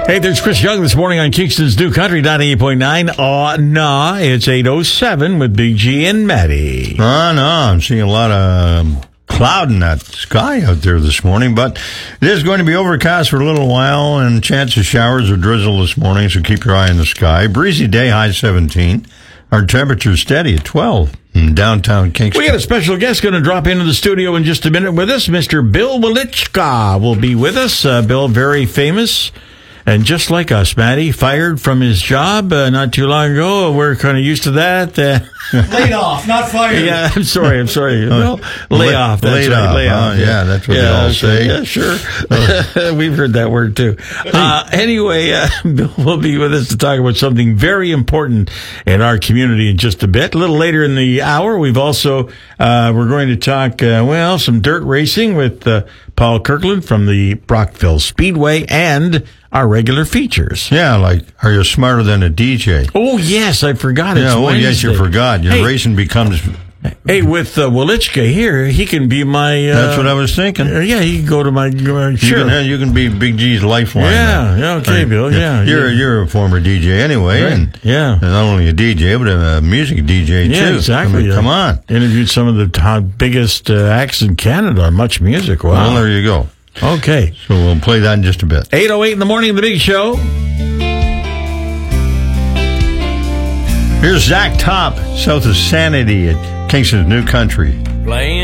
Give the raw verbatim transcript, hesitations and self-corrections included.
Hey, there's Chris Young this morning on Kingston's New Country, ninety-eight point nine. Aw, nah, it's eight oh seven with Big G and Maddie. Oh, no, I'm seeing a lot of um, cloud in that sky out there this morning, but it is going to be overcast for a little while and chance of showers or drizzle this morning, so keep your eye on the sky. Breezy day, high seventeen. Our temperature steady at twelve in downtown Kingston. We got a special guest going to drop into the studio in just a minute with us. Mister Bill Welychka will be with us. Uh, Bill, very famous. And just like us, Matty, fired from his job uh, not too long ago. We're kind of used to that. Uh, laid off, not fired. Yeah, I'm sorry, I'm sorry. No, lay La- off, that's laid right, off, lay off. huh? Yeah, that's what they all say. Yeah, sure. We've heard that word, too. Uh, anyway, uh, Bill will be with us to talk about something very important in our community in just a bit. A little later in the hour, we've also, uh, we're going to talk, uh, well, some dirt racing with uh, Paul Kirkland from the Brockville Speedway and our regular features. Yeah, like, are you smarter than a D J? Oh, yes, I forgot. It's yeah, oh, Wednesday. yes, you forgot. Your hey, racing becomes... Hey, with uh, Welychka here, he can be my... Uh, That's what I was thinking. Uh, yeah, he can go to my... Uh, sure. You can, you can be Big G's lifeline. Yeah, yeah, okay, Bill, yeah. You're, yeah. you're a former D J anyway. Right. And yeah. And not only a D J, but a music D J, too. Yeah, exactly. I mean, come on. Interviewed some of the top, biggest uh, acts in Canada on Much Music. Wow. Well, there you go. Okay. So we'll play that in just a bit. eight oh eight in the morning, The Big Show. Here's Zach Top, south of Sanity at Kingston's New Country. Playing